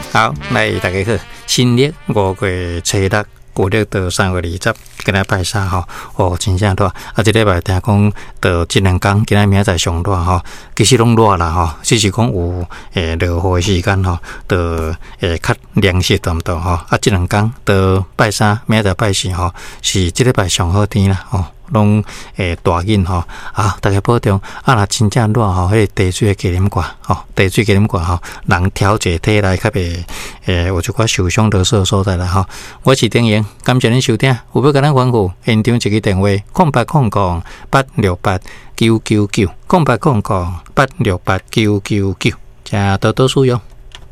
好，来大家好，新历5月初6，旧历到3月20，今日拜三吼，哦，真正热。啊，这礼拜听讲到这2天，今日明仔载上热吼，其实拢热啦吼，只是讲有热雨的时间吼，就较凉些淡淡吼。啊，这2天到拜三，明仔载拜四吼，是这礼拜上好天啦吼。拢大紧吼啊！大家保重啊！若真正热吼，迄茶水加啉寡吼，茶水加啉寡吼，人调节体内较袂有一寡受伤得瑟所在啦吼。我是丁莹，感谢恁收听。有要甲咱吩咐，现场一个电话：0800-868-999，0800-868-999，请多多使用。